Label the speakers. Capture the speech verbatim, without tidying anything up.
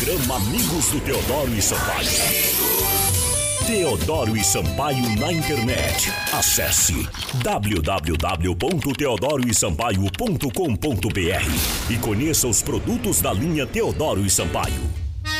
Speaker 1: Programa Amigos do Teodoro e Sampaio. Teodoro e Sampaio na internet. Acesse w w w ponto teodoro e sampaio ponto com ponto b r e conheça os produtos da linha Teodoro e Sampaio.